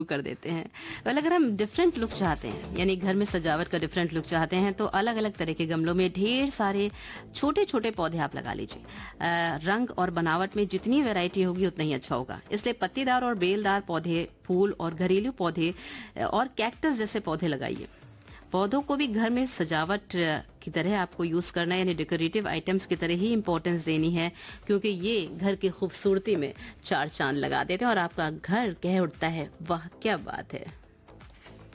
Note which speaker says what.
Speaker 1: कर देते हैं। वेल अगर हम डिफरेंट लुक चाहते हैं, यानी घर में सजावट का डिफरेंट लुक चाहते हैं, तो अलग अलग तरह के गमलों में ढेर सारे छोटे छोटे पौधे आप लगा लीजिए। रंग और बनावट में जितनी वैरायटी होगी उतना ही अच्छा होगा, इसलिए पत्तीदार और बेलदार पौधे, फूल और घरेलू पौधे और कैक्टस जैसे पौधे लगाइए। पौधों को भी घर में सजावट की तरह आपको यूज करना है, यानी डेकोरेटिव आइटम्स की तरह ही इंपॉर्टेंस देनी है, क्योंकि ये घर की खूबसूरती में चार चांद लगा देते हैं और आपका घर कह उठता है, वाह क्या बात है।